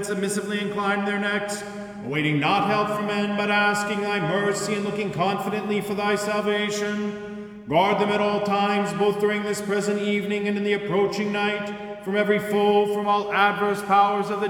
submissively incline their necks, awaiting not help from men, but asking thy mercy and looking confidently for thy salvation. Guard them at all times, both during this present evening and in the approaching night, from every foe, from all adverse powers of the